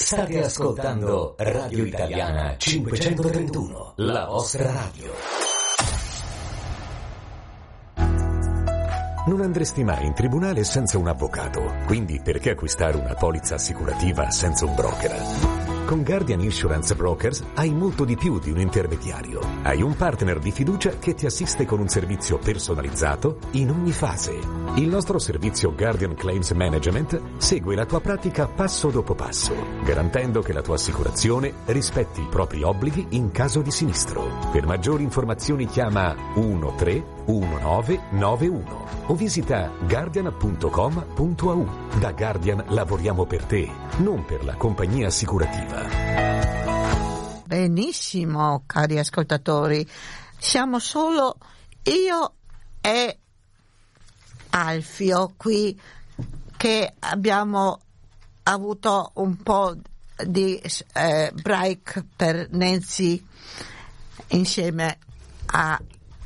State ascoltando Radio Italiana 531, la vostra radio. Non andresti mai in tribunale senza un avvocato, quindi perché acquistare una polizza assicurativa senza un broker? Con Guardian Insurance Brokers hai molto di più di un intermediario. Hai un partner di fiducia che ti assiste con un servizio personalizzato in ogni fase. Il nostro servizio Guardian Claims Management segue la tua pratica passo dopo passo, garantendo che la tua assicurazione rispetti i propri obblighi in caso di sinistro. Per maggiori informazioni chiama 131991 o visita guardian.com.au. Da Guardian lavoriamo per te, non per la compagnia assicurativa. Benissimo, cari ascoltatori, siamo solo io e Alfio qui, che abbiamo avuto un po' di break per Nancy insieme a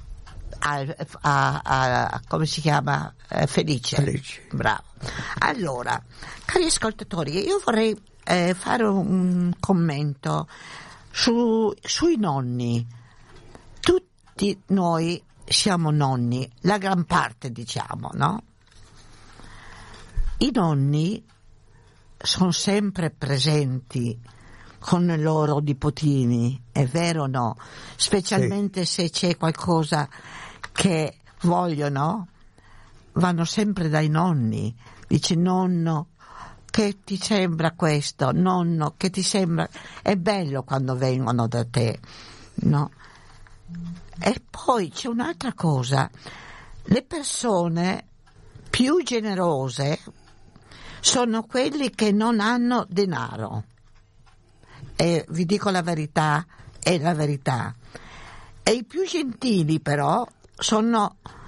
come si chiama? Felice. Bravo. Allora, cari ascoltatori, io vorrei fare un commento sui nonni. Tutti noi siamo nonni, la gran parte, diciamo, no? I nonni sono sempre presenti con i loro nipotini, è vero o no? Specialmente se c'è qualcosa che vogliono, vanno sempre dai nonni. Dice: nonno, che ti sembra questo? Nonno, che ti sembra? È bello quando vengono da te, no? E poi c'è un'altra cosa: le persone più generose sono quelli che non hanno denaro, e vi dico la verità, è la verità. E i più gentili però sono